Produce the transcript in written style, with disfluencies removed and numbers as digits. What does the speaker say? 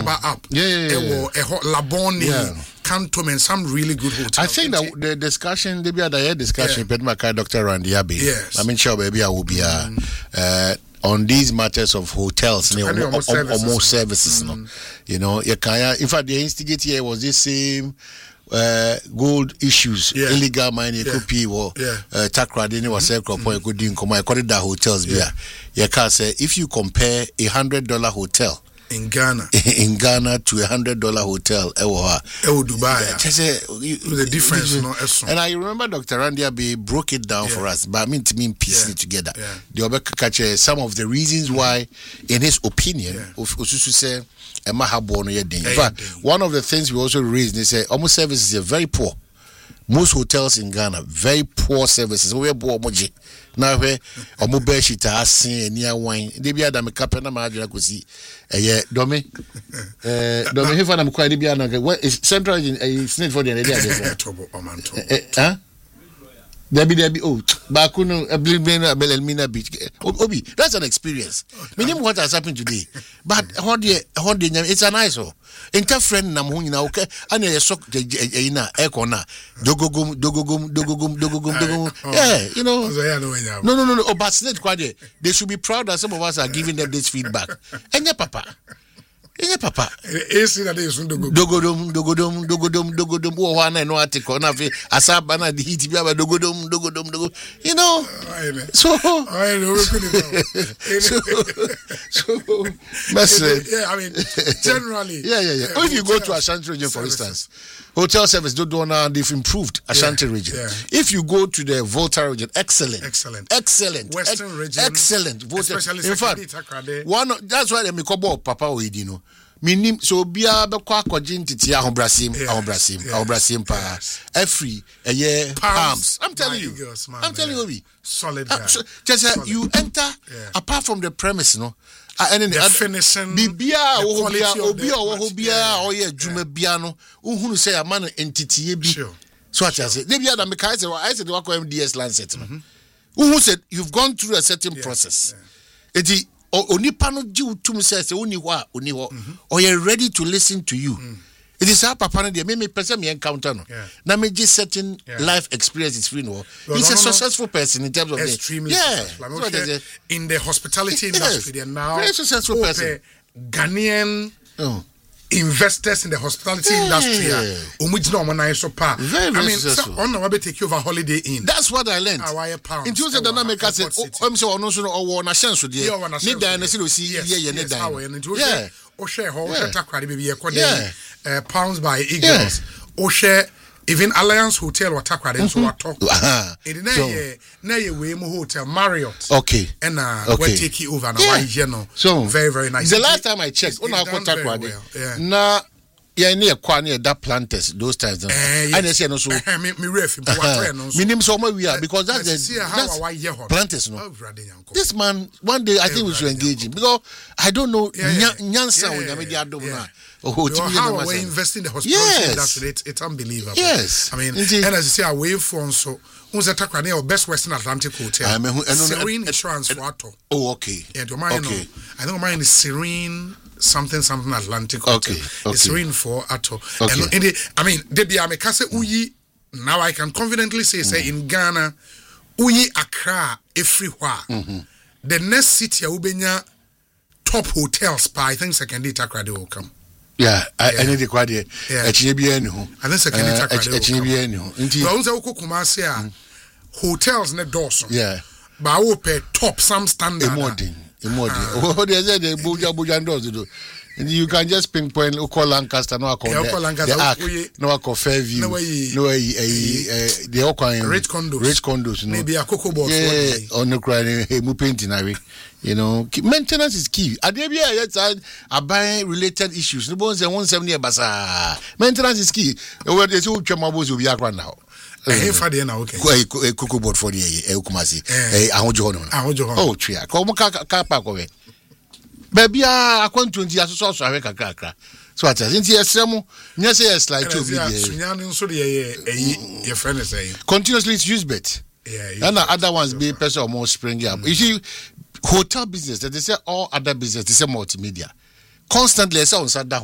number up. Labone, Canton, and some really good hotels. I think that the discussion, maybe I had discussion with Dr. Randy Abbey. Yes. I mean, sure, maybe I will be on these matters of hotels, almost services. You know, in fact, the instigate here was this same gold issues, illegal mining, could be or Takra didn't was a crop or good income. I call it the hotels. You can say if you compare $100 hotel in Ghana to $100 hotel, Dubai, the difference. And I remember Dr. Randy Abbey broke it down for us, but I mean to mean piecing it together. The Obeka some of the reasons why, in his opinion, Osusu say, in fact, one of the things we also raised, they say almost services are very poor. Most hotels in Ghana, very poor services. We are poor moji. Now where Omubeshita seen near wine. They be Adam Capena Madra could see. Domi. Domi, if I'm quite what is central in Snake for the idea? Debbie, Bakuno, a Blimena, Belmina Beach. Obi, that's an experience. Minimum what has happened today. But it's a nice one. Interfriend Namun, okay, and a sock, Econa, Dogogum. Yeah, you know. No. Oh, but it's quite they should be proud that some of us are giving them this feedback. And your papa. Papa. Dogodum. Oh, one and no article. Asabana, the heat, dogodum. You know. So, I mean, generally. Yeah. If you go to Ashanti region, for instance, hotel service, they've improved Ashanti region. If you go to the Volta region, excellent. Western region, excellent. Especially in fact, that's why they make up Papa Oedino. Minim so bia be kwa kwagin titi ahobrasim pa every a year palms. I'm telling you solid just you enter apart from the premise and then the finishing bibia obia or ye dwuma bia no uhunu say amana entity bi so what I say they bia that make I said what MDS Lancet who said you've gone through a certain process onipa no ji utum says oni ho or you ready to listen to you. It is our papa no me person me encounter no na me just certain life experiences free no. He's a successful person in terms of extremely in the hospitality industry. They are now very successful person. Ghanaian investors in the hospitality industry. Very successful. On we take you over Holiday Inn. That's what I learned. In terms of the dynamic, I said, I'm so no or na chance to dear. Need the Pounds by Eagles. Or share even Alliance Hotel or Takrade so what talk. Hotel Marriott. Okay. And we take you over now. So very nice. The last time I checked, on our contact na near Kwani that planters those times. And they say no so me ref minim so we are because that's planters no. This man one day I think we should engage him because I don't know nyansa when you do na. How we invest in the hospitality industry, it's unbelievable. Yes. I mean, and as you say, away from so who's a Takrane or Best Western Atlantic Hotel. Serene Insurance for Ato. Oh, okay. Yeah, do mine I think mine is Serene something Atlantic Hotel. It's Serene for Ato. And I mean, Debbie Amekase Uyi, now I can confidently say in Ghana, Uyi Accra, everywhere. The next city, Ubenya top hotels, I think secondary Takrade will come. Yeah, I need to quite it. I think secondary Takrade. Hotels ne Dawson. Yeah. But I will pay top some standard. Oh, they said they Buja doors do. And you can just pinpoint local Lancaster, no call the Arc, no call Fairview, no the Oka rich condos, maybe a cocoa box. On the crying, painting, you know, maintenance is key. Adebia, are buying related issues. No bones and 170 basa. Maintenance is key. Over the two Chamabos will be out now. Okay. Cocoa board for the Kumasi. Oh, Tria. Come car park away. Baby, I want to see us also a cracker. So I think yes, like to be your friend is saying continuously it's used bet. And other ones be person or more springing up. You see, hotel business, they say all other business, they say multimedia. Constantly, I say on Saturday,